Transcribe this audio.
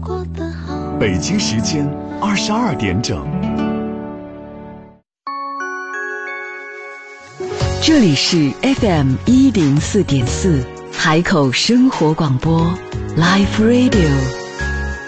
北京时间22点整。 这里是 FM 104.4海口生活广播 Live Radio。